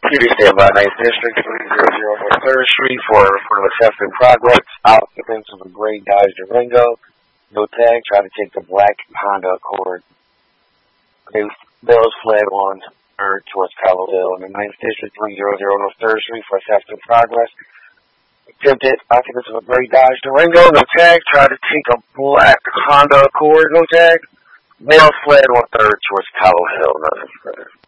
Deputy stand by 9th District, 300 3rd Street for an theft in progress. Occupants of a gray Dodge Durango. No tag, try to take the black Honda Accord. They was fled on 3rd towards Colorado in the 9th District, 300 North 3rd Street for theft in progress. Attempted occupants of a gray Dodge Durango, no tag, try to take a black Honda Accord, no tag. Male fled on 3rd towards Colorado, nothing further.